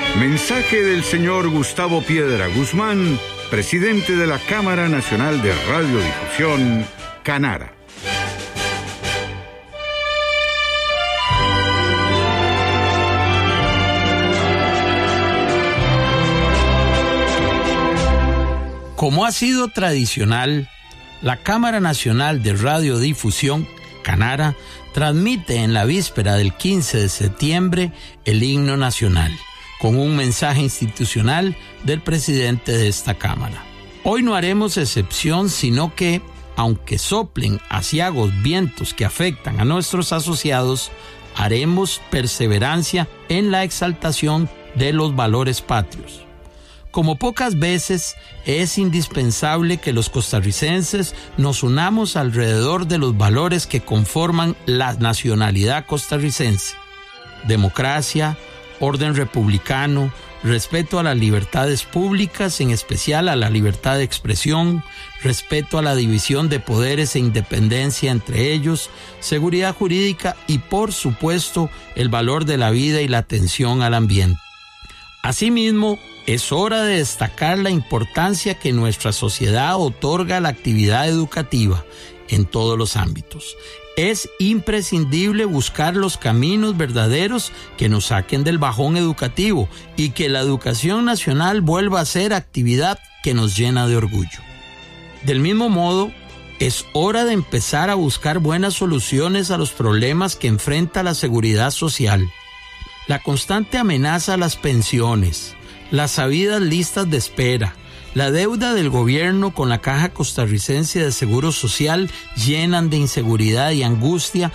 Mensaje del señor Gustavo Piedra Guzmán, presidente de la Cámara Nacional de Radiodifusión, Canara. Como ha sido tradicional, la Cámara Nacional de Radiodifusión, Canara, transmite en la víspera del 15 de septiembre el himno nacional, con un mensaje institucional del presidente de esta Cámara. Hoy no haremos excepción, sino que, aunque soplen aciagos vientos que afectan a nuestros asociados, haremos perseverancia en la exaltación de los valores patrios. Como pocas veces, es indispensable que los costarricenses nos unamos alrededor de los valores que conforman la nacionalidad costarricense: democracia, orden republicano, respeto a las libertades públicas, en especial a la libertad de expresión, respeto a la división de poderes e independencia entre ellos, seguridad jurídica y, por supuesto, el valor de la vida y la atención al ambiente. Asimismo, es hora de destacar la importancia que nuestra sociedad otorga a la actividad educativa en todos los ámbitos. Es imprescindible buscar los caminos verdaderos que nos saquen del bajón educativo y que la educación nacional vuelva a ser actividad que nos llena de orgullo. Del mismo modo, es hora de empezar a buscar buenas soluciones a los problemas que enfrenta la seguridad social. La constante amenaza a las pensiones, las sabidas listas de espera, la deuda del gobierno con la Caja Costarricense de Seguro Social llenan de inseguridad y angustia